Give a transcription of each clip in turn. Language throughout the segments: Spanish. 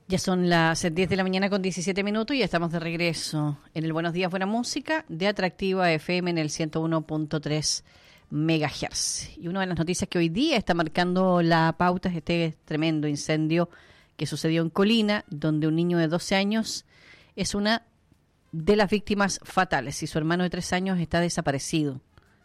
Ya son las 10 de la mañana con 17 minutos y ya estamos de regreso en el Buenos Días, Buena Música de Atractiva FM en el 101.3 MHz. Y una de las noticias que hoy día está marcando la pauta es este tremendo incendio que sucedió en Colina, donde un niño de 12 años es una de las víctimas fatales y su hermano de 3 años está desaparecido.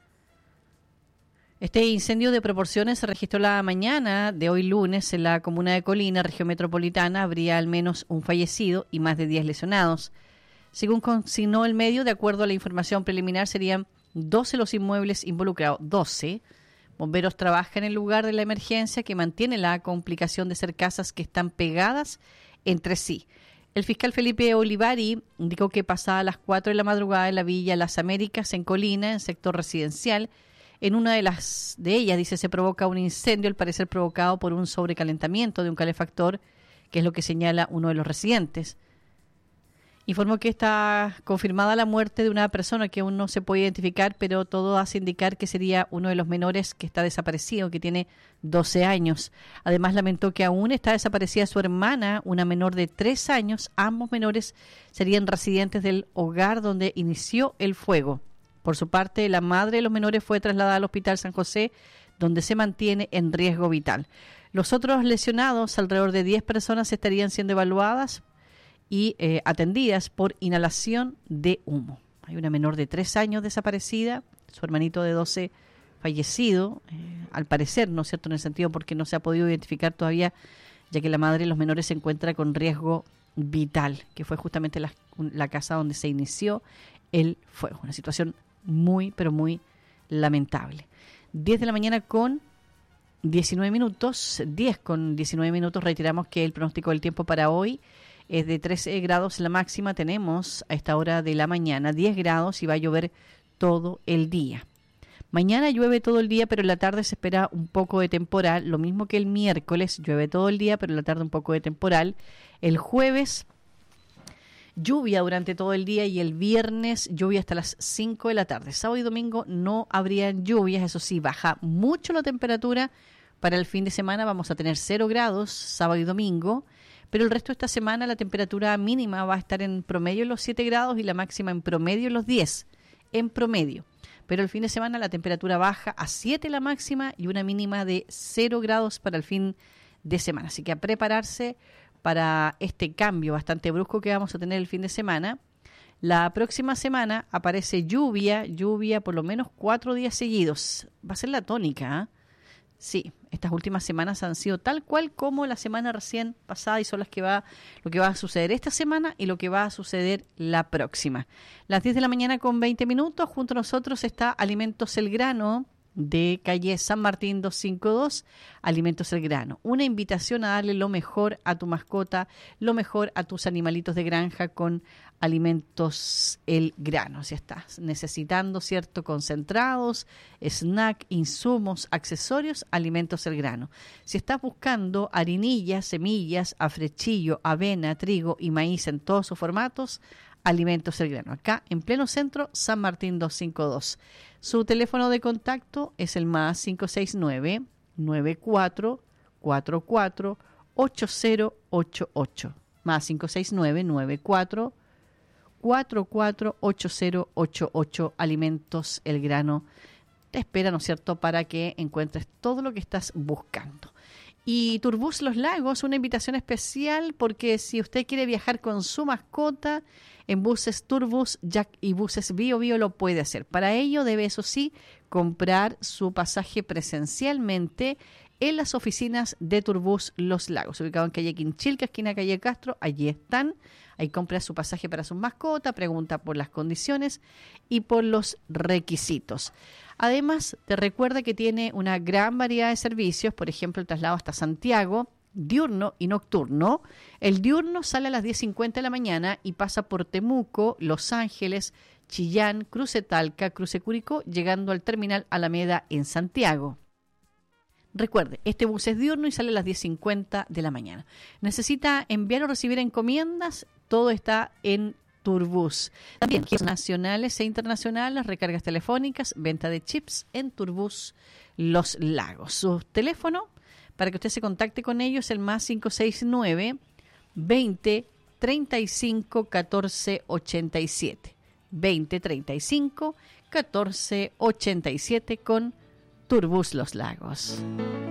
Este incendio de proporciones se registró la mañana de hoy lunes en la comuna de Colina, región metropolitana. Habría al menos un fallecido y más de 10 lesionados. Según consignó el medio, de acuerdo a la información preliminar, serían 12 los inmuebles involucrados. 12. Bomberos trabajan en el lugar de la emergencia, que mantiene la complicación de ser casas que están pegadas entre sí. El fiscal Felipe Olivari indicó que pasada las 4 de la madrugada en la Villa Las Américas, en Colina, en sector residencial, en una de ellas, dice, se provoca un incendio, al parecer provocado por un sobrecalentamiento de un calefactor, que es lo que señala uno de los residentes. Informó que está confirmada la muerte de una persona que aún no se puede identificar, pero todo hace indicar que sería uno de los menores que está desaparecido, que tiene 12 años. Además, lamentó que aún está desaparecida su hermana, una menor de 3 años. Ambos menores serían residentes del hogar donde inició el fuego. Por su parte, la madre de los menores fue trasladada al Hospital San José, donde se mantiene en riesgo vital. Los otros lesionados, alrededor de 10 personas, estarían siendo evaluadas y atendidas por inhalación de humo. Hay una menor de 3 años desaparecida, su hermanito de 12 fallecido, al parecer, ¿no es cierto?, en el sentido porque no se ha podido identificar todavía, ya que la madre de los menores se encuentra con riesgo vital, que fue justamente la casa donde se inició el fuego. Una situación muy, pero muy lamentable. 10 de la mañana con 19 minutos, 10 con 19 minutos, reiteramos que el pronóstico del tiempo para hoy es de 13 grados la máxima, tenemos a esta hora de la mañana 10 grados y va a llover todo el día. Mañana llueve todo el día, pero en la tarde se espera un poco de temporal, lo mismo que el miércoles, llueve todo el día, pero en la tarde un poco de temporal. El jueves lluvia durante todo el día y el viernes lluvia hasta las 5 de la tarde. Sábado y domingo no habrían lluvias, eso sí, baja mucho la temperatura. Para el fin de semana vamos a tener 0 grados sábado y domingo, pero el resto de esta semana la temperatura mínima va a estar en promedio en los 7 grados y la máxima en promedio en los 10, en promedio. Pero el fin de semana la temperatura baja a 7 la máxima y una mínima de 0 grados para el fin de semana. Así que a prepararse para este cambio bastante brusco que vamos a tener el fin de semana. La próxima semana aparece lluvia por lo menos 4 días seguidos. Va a ser la tónica, ¿eh? Sí, estas últimas semanas han sido tal cual como la semana recién pasada y son lo que va a suceder esta semana y lo que va a suceder la próxima. Las 10 de la mañana con 20 minutos, junto a nosotros está Alimentos El Grano, de calle San Martín 252, Alimentos El Grano. Una invitación a darle lo mejor a tu mascota, lo mejor a tus animalitos de granja con Alimentos El Grano. Si estás necesitando, ¿cierto?, concentrados, snack, insumos, accesorios, Alimentos El Grano. Si estás buscando harinillas, semillas, afrechillo, avena, trigo y maíz en todos sus formatos, Alimentos El Grano, acá en pleno centro, San Martín 252. Su teléfono de contacto es el más 569-9444-8088. Más 569-9444-8088. Alimentos El Grano te espera, ¿no es cierto?, para que encuentres todo lo que estás buscando. Y Turbus Los Lagos, una invitación especial porque si usted quiere viajar con su mascota en buses Turbus, Jack y buses Bio Bio lo puede hacer. Para ello debe, eso sí, comprar su pasaje presencialmente en las oficinas de Turbus Los Lagos, ubicado en calle Quinchilca, esquina calle Castro. Allí están. Ahí compra su pasaje para su mascota, pregunta por las condiciones y por los requisitos. Además, te recuerda que tiene una gran variedad de servicios, por ejemplo, el traslado hasta Santiago, diurno y nocturno. El diurno sale a las 10:50 de la mañana y pasa por Temuco, Los Ángeles, Chillán, Cruce Talca, Cruce Curicó, llegando al terminal Alameda en Santiago. Recuerde, este bus es diurno y sale a las 10:50 de la mañana. ¿Necesita enviar o recibir encomiendas? Todo está en Turbus. También nacionales e internacionales, recargas telefónicas, venta de chips en Turbus Los Lagos. Su teléfono para que usted se contacte con ellos es el más 569 20 35 14 87. 20 35 14 87 con Turbus Los Lagos.